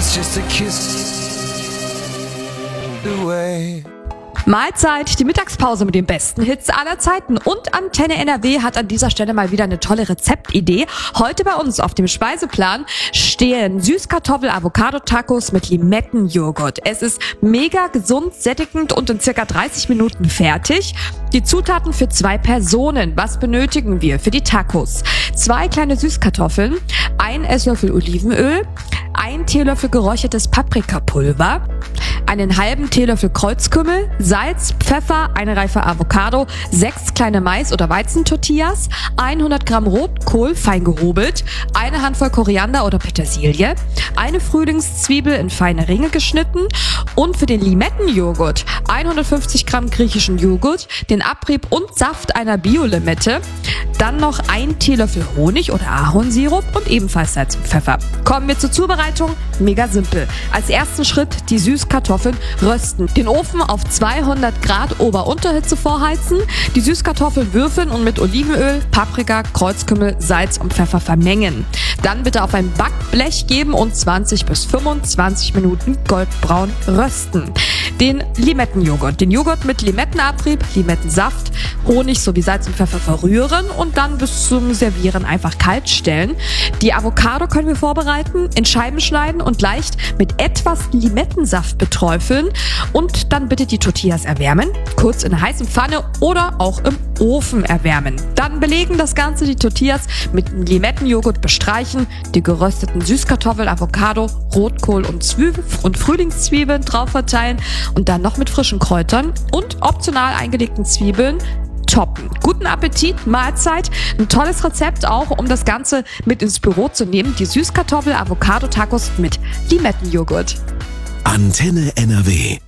is just a kiss away. Mahlzeit, die Mittagspause mit den besten Hits aller Zeiten und Antenne NRW hat an dieser Stelle mal wieder eine tolle Rezeptidee. Heute bei uns auf dem Speiseplan stehen Süßkartoffel-Avocado-Tacos mit Limettenjoghurt. Es ist mega gesund, sättigend und in circa 30 Minuten fertig. Die Zutaten für 2 Personen. Was benötigen wir für die Tacos? 2 kleine Süßkartoffeln, 1 Esslöffel Olivenöl, 1 Teelöffel geräuchertes Paprikapulver, einen halben Teelöffel Kreuzkümmel, Salz, Pfeffer, eine Reife Avocado, 6 kleine Mais- oder Weizentortillas, 100 Gramm Rotkohl fein gehobelt, eine Handvoll Koriander oder Petersilie, eine Frühlingszwiebel in feine Ringe geschnitten und für den Limettenjoghurt 150 Gramm griechischen Joghurt, den Abrieb und Saft einer Bio-Limette, dann noch 1 Teelöffel Honig oder Ahornsirup und ebenfalls Salz und Pfeffer. Kommen wir zur Zubereitung. Mega simpel. Als ersten Schritt die Süßkartoffeln rösten. Den Ofen auf 200 Grad Ober-Unterhitze vorheizen, die Süßkartoffeln würfeln und mit Olivenöl, Paprika, Kreuzkümmel, Salz und Pfeffer vermengen. Dann bitte auf ein Backblech geben und 20 bis 25 Minuten goldbraun rösten. Den Limettenjoghurt. Den Joghurt mit Limettenabrieb, Limettensaft, Honig sowie Salz und Pfeffer verrühren und dann bis zum Servieren einfach kalt stellen. Die Avocado können wir vorbereiten, in Scheiben schneiden und leicht mit etwas Limettensaft beträufeln und dann bitte die Tortillas erwärmen, kurz in einer heißen Pfanne oder auch im Ofen erwärmen. Dann belegen das Ganze, die Tortillas mit Limettenjoghurt bestreichen, die gerösteten Süßkartoffeln, Avocado, Rotkohl und Frühlingszwiebeln drauf verteilen und dann noch mit frischen Kräutern und optional eingelegten Zwiebeln toppen. Guten Appetit, Mahlzeit. Ein tolles Rezept auch, um das Ganze mit ins Büro zu nehmen. Die Süßkartoffel-Avocado-Tacos mit Limettenjoghurt. Antenne NRW.